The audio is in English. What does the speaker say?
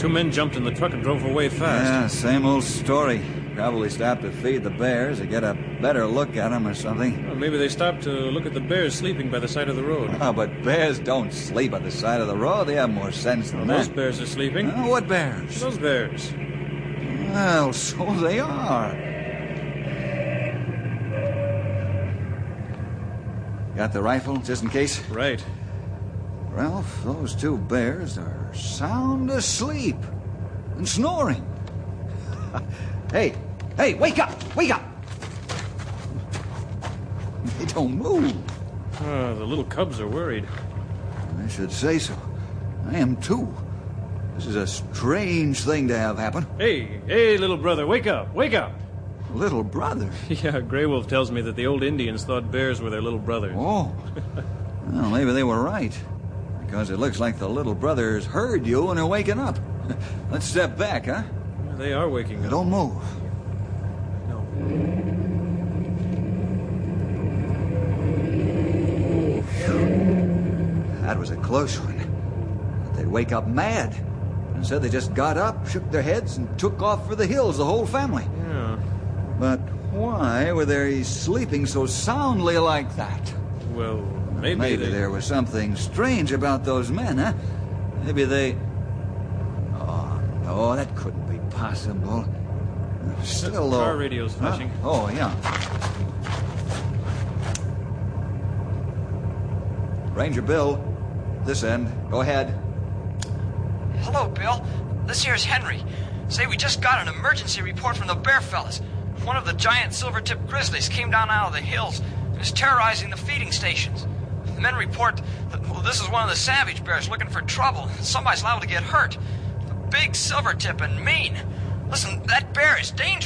Two men jumped in the truck and drove away fast. Yeah, same old story. Probably stopped to feed the bears or get a better look at them or something. Well, maybe they stopped to look at the bears sleeping by the side of the road. Oh, but bears don't sleep on the side of the road. They have more sense than that. Those bears are sleeping. What bears? Those bears. Well, so they are. Got the rifle, just in case? Right. Ralph, those two bears are sound asleep and snoring. Hey, wake up! Wake up! They don't move. The little cubs are worried. I should say so. I am too. This is a strange thing to have happen. Hey, little brother, wake up, wake up! Little brother? Yeah, Grey Wolf tells me that the old Indians thought bears were their little brothers. Oh. Well, maybe they were right. Because it looks like the little brothers heard you and are waking up. Let's step back, huh? They are waking up. Don't move. No. That was a close one. But they'd wake up mad. Instead, they just got up, shook their heads, and took off for the hills, the whole family. Yeah. But why were they sleeping so soundly like that? Well, maybe there was something strange about those men, huh? Maybe they... Oh, no, that couldn't be possible. Still, the car radio's flashing. Huh? Oh, yeah. Ranger Bill, this end. Go ahead. Hello, Bill. This here's Henry. Say, we just got an emergency report from the bear fellas. One of the giant silver-tipped grizzlies came down out of the hills and is terrorizing the feeding stations. The men report that this is one of the savage bears looking for trouble. Somebody's liable to get hurt. A big silver-tip and mean. Listen, that bear is dangerous.